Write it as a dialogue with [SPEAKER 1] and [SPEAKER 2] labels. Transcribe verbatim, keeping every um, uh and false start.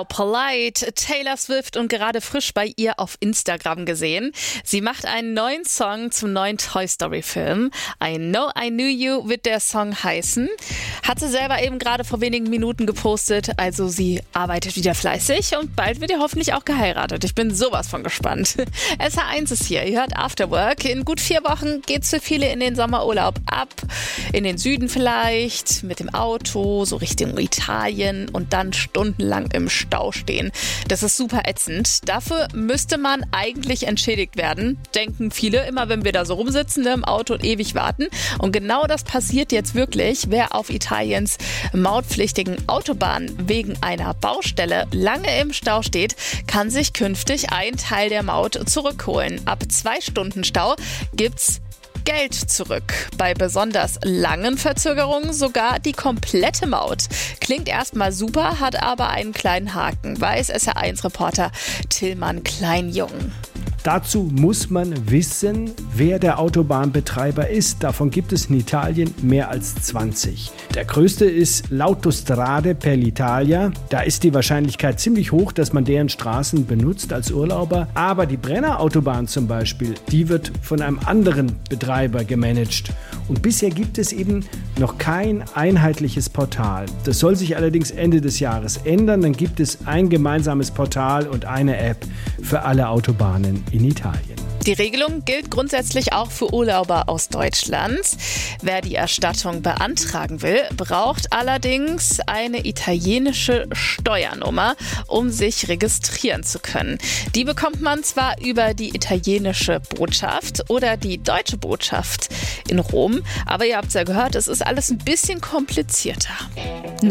[SPEAKER 1] Genau, Polite, Taylor Swift und gerade frisch bei ihr auf Instagram gesehen. Sie macht einen neuen Song zum neuen Toy Story Film. I Know I Knew You wird der Song heißen. Hat sie selber eben gerade vor wenigen Minuten gepostet, also sie arbeitet wieder fleißig und bald wird ihr hoffentlich auch geheiratet. Ich bin sowas von gespannt. S H eins ist hier, ihr hört Afterwork. In gut vier Wochen geht's für viele in den Sommerurlaub ab. In den Süden vielleicht, mit dem Auto, so Richtung Italien und dann stundenlang im Stau stehen. Das ist super ätzend. Dafür müsste man eigentlich entschädigt werden, denken viele, immer wenn wir da so rumsitzen, ne, im Auto und ewig warten. Und genau das passiert jetzt wirklich. Wer auf Italiens mautpflichtigen Autobahnen wegen einer Baustelle lange im Stau steht, kann sich künftig einen Teil der Maut zurückholen. Ab zwei Stunden Stau gibt's Geld zurück. Bei besonders langen Verzögerungen sogar die komplette Maut. Klingt erstmal super, hat aber einen kleinen Haken, weiß S R eins Reporter Tillmann Kleinjung.
[SPEAKER 2] Dazu muss man wissen, wer der Autobahnbetreiber ist. Davon gibt es in Italien mehr als zwanzig. Der größte ist l'Autostrade per l'Italia. Da ist die Wahrscheinlichkeit ziemlich hoch, dass man deren Straßen benutzt als Urlauber. Aber die Brenner-Autobahn zum Beispiel, die wird von einem anderen Betreiber gemanagt. Und bisher gibt es eben noch kein einheitliches Portal. Das soll sich allerdings Ende des Jahres ändern. Dann gibt es ein gemeinsames Portal und eine App für alle Autobahnen in Italien.
[SPEAKER 1] Die Regelung gilt grundsätzlich auch für Urlauber aus Deutschland. Wer die Erstattung beantragen will, braucht allerdings eine italienische Steuernummer, um sich registrieren zu können. Die bekommt man zwar über die italienische Botschaft oder die deutsche Botschaft in Rom, aber ihr habt es ja gehört, es ist alles ein bisschen komplizierter.